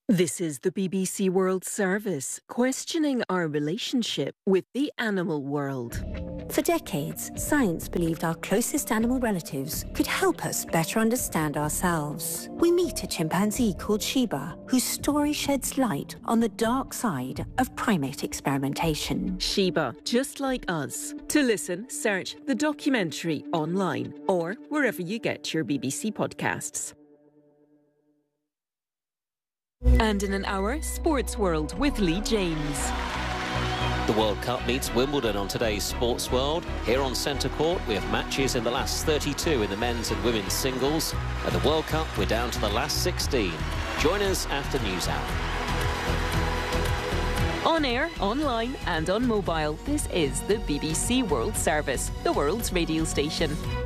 This is the BBC World Service, questioning our relationship with the animal world. For decades, science believed our closest animal relatives could help us better understand ourselves. We meet a chimpanzee called Shiba, whose story sheds light on the dark side of primate experimentation. Shiba, just like us. To listen, search the documentary online or wherever you get your BBC podcasts. And in an hour, Sports World with Lee James. The World Cup meets Wimbledon on today's Sports World. Here on Centre Court, we have matches in the last 32 in the men's and women's singles. At the World Cup, we're down to the last 16. Join us after News Hour. On air, online and on mobile, this is the BBC World Service, the world's radio station.